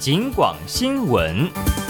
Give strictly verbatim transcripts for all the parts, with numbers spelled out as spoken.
警广新闻。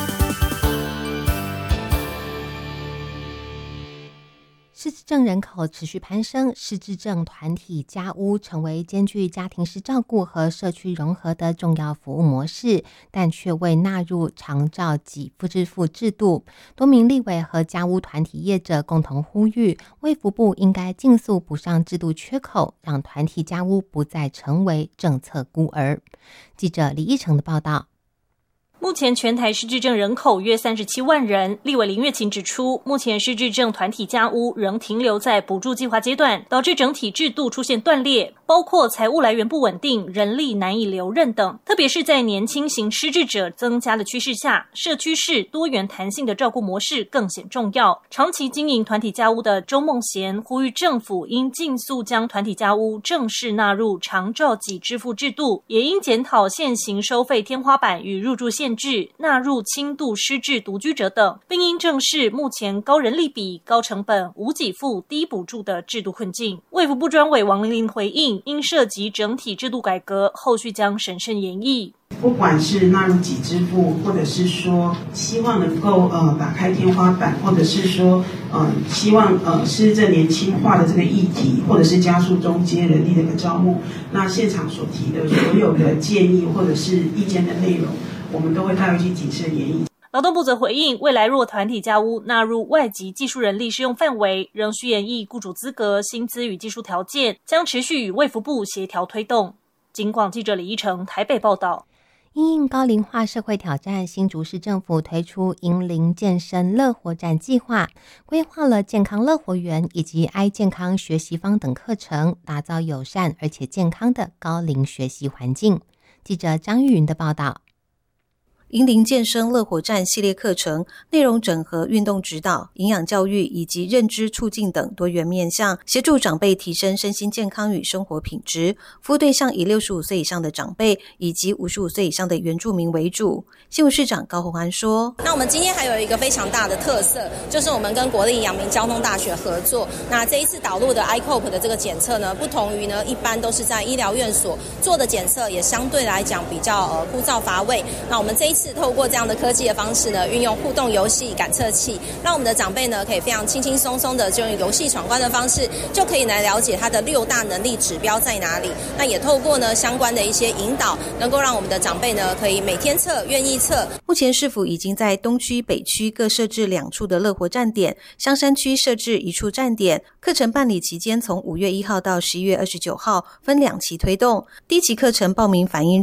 失智症人口持续攀升，失智症团体家屋成为兼具家庭式照顾和社区融合的重要服务模式，但却未纳入长照给付支付制度。多名立委和家屋团体业者共同呼吁，卫福部应该尽速补上制度缺口，让团体家屋不再成为政策孤儿。记者李义成的报道。 目前全台失智症人口约三十七万人，立委林月琴指出，目前失智症团体家屋仍停留在补助计划阶段，导致整体制度出现断裂，包括财务来源不稳定、人力难以留任等。特别是在年轻型失智者增加的趋势下，社区式多元弹性的照顾模式更显重要。长期经营团体家屋的周梦贤呼吁政府应尽速将团体家屋正式纳入长照给支付制度，也应检讨现行收费天花板与入住限制，纳入轻度失智独居者等，并应正视目前高人力比、高成本、无给付、低补助的制度困境。卫福部专委王玲玲回应，因涉及整体制度改革，后续将审慎研议。 不管是纳入给支付，或者是说希望能够呃打开天花板，或者是说呃希望呃是这年轻化的这个议题，或者是加速中阶人力的一个招募，那现场所提的所有的建议或者是意见的内容，我们都会带回去谨慎研议。 劳动部则回应，未来若团体家屋纳入外籍技术人力适用范围，仍需研议雇主资格、薪资与技术条件，将持续与卫福部协调推动。警广记者李依成台北报道。 因应高龄化社会挑战，新竹市政府推出银龄健身乐活站计划，规划了健康乐活园以及 i 健康学习坊等课程，打造友善而且健康的高龄学习环境。记者张玉云的报道。 银龄健身乐活站系列课程内容整合运动指导、营养教育以及认知促进等多元面向，协助长辈提升身心健康与生活品质。服务对象以六十五岁以上的长辈以及五十五岁以上的原住民为主。新竹市长高虹安说， 那我们今天还有一个非常大的特色，就是我们跟国立阳明交通大学合作，那这一次导入的 I C O P 的这个检测呢，不同于呢一般都是在医疗院所做的检测，也相对来讲比较呃枯燥乏味。那我们这一次是透过这样的科技的方式呢，运用互动游戏感测器，让我们的长辈呢可以非常轻轻松松的就用游戏闯关的方式，就可以来了解他的六大能力指标在哪里。那也透过呢相关的一些引导，能够让我们的长辈呢可以每天测，愿意测。 目前市府已经在东区、北区各设置两处的乐活站点，香山区设置一处站点。课程办理期间从五月一号到十一月二十九号，分两期推动。第一期课程报名反映